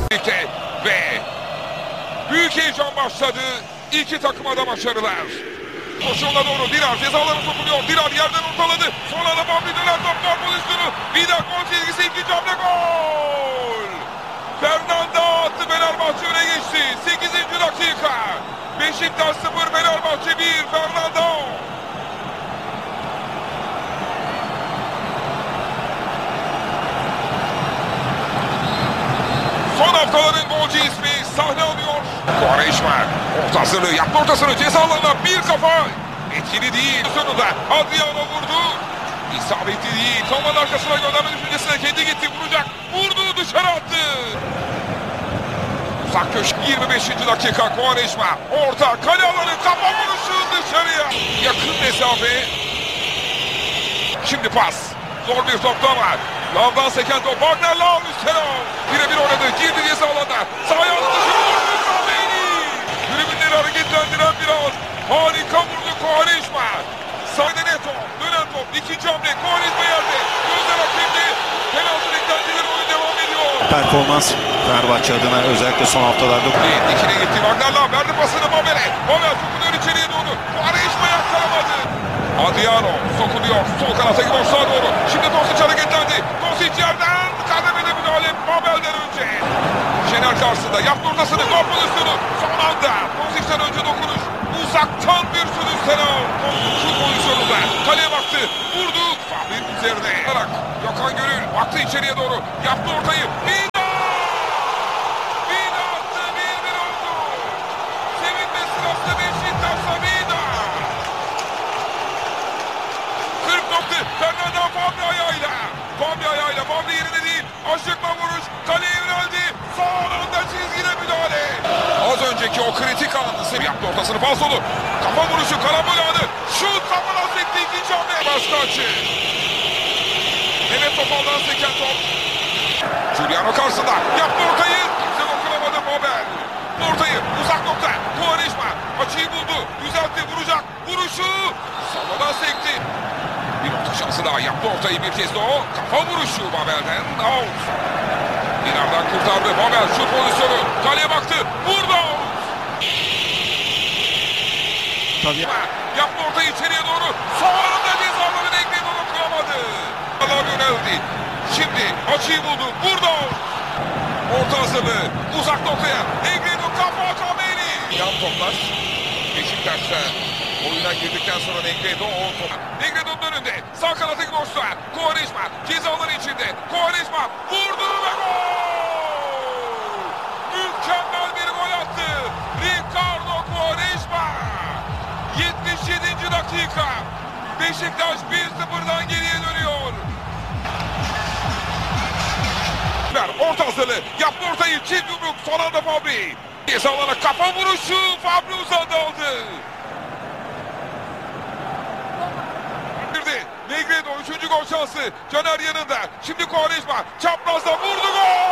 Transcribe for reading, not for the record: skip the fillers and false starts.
Ve büyük heyecan başladı. İki takıma da başarılar. Koşuğuna doğru Dirar cezalarına sokuluyor. Dirar yerden ortaladı. Sonra da Fabri döner top gol pozisyonu. Vida gol çizgisi, ikinci hamle gol. Fernando attı, Fenerbahçe öne geçti. 8. dakika. Beşiktaş 0, Fenerbahçe 1. Fernando. Son haftaların golcü ismi sahne alıyor. Quaresma orta hazırlığı yaptı, ortasını ceza alanına bir kafa. Etkili değil. Sonunda Adriano vurdu. İsabetli değil. Toman arkasına gönderme düşüncesine kendi gitti, vuracak. Vurdu, dışarı attı. Uzak köşk 25. dakika. Quaresma orta kale alanı, kafa vuruşu dışarıya. Yakın mesafe. Şimdi pas. Zor bir top da var. Lavdan seken top. Wagner Lav üstüne. Birebir oynadı. Girdi ceza alanına. Sahaya attı. Tribünleri hareketlendiren biraz. Harika vurdu Quaresma. Sahne Neto. Dönen top. İkinci hamle. Quaresma yerde. Gözler hakemde. Penaltı beklentileri, oyun devam ediyor. Performans Fenerbahçe adına özellikle son haftalarda. Dikine gitti. Wagner Lav verdi pasını Babel'e. Babel sokuluyor içeriye doğru. Quaresma yakalamadı. Adriano sokuluyor. Sol kanata gidiyor, sağa doğru. Şimdi Tosic hareketlendi. Tosic yerden kademede müdahale Babel'den önce. Şener karşısında yaptı ortasını. Gol pozisyonu. Son anda Tosic'ten önce dokunuş. Uzaktan bir sürüş Senal. Şu pozisyonunda kaleye baktı. Vurdu. Fahri'nin üzerine. Gökhan Gönül baktı içeriye doğru. Yaptı ortayı. Vida attı. 1-1 oldu. Sevinme sırası Beşiktaş'ta Vida. 40 nokta. Fernando Fabri ayağıyla. Fabri yerine değil. Aşıkla vuruş. Kaleye yöneldi. Son anda çizgide müdahale. Az önceki o kritik anını sev yaptı, ortasını pas dolu. Kafa vuruşu, karambol anı. Şut, kafadan sekti, ikinci hamle. Başka açı. Mehmet Topal'dan seken top. Giuliano karşısında. Yaptı ortayı. Kimse dokunamadı Babel. Ortayı uzak nokta. Quaresma açıyı buldu. Düzeltti, vuracak. Vuruşu. Savadan sekti. Bir orta şansı daha, yaptı ortayı bir kez de o. Kafa vuruşu Babel'den. Out. Dinar'dan kurtardı. Babel şut pozisyonu. Kaleye baktı. Vurdu. Tabii. Yaptı ortayı içeriye doğru. Son anda cezaları Negredo dokunamadı. Allah yöneldi. Şimdi açıyı buldu. Vurdu. Orta hazırlığı. Uzak noktaya. Negredo kafa Kameri. Yan toplar. Beşiktaş'ta oyuna girdikten sonra Negredo'nun önünde. Sağ kanatı boşta. Quaresma cezaları içinde. Quaresma vurdu ve gol! Mükemmel bir gol attı. Ricardo Quaresma. 77. dakika. Beşiktaş 1-0'dan geriye dönüyor. Orta hazırlığı. Yaptı ortayı. Çift yumruk. Son anda Fabri. Cezalarına kafa vuruşu. Fabri uzadı aldı. Negredo 3. gol şansı. Caner yanında. Şimdi Quaresma çaprazda vurdu, gol!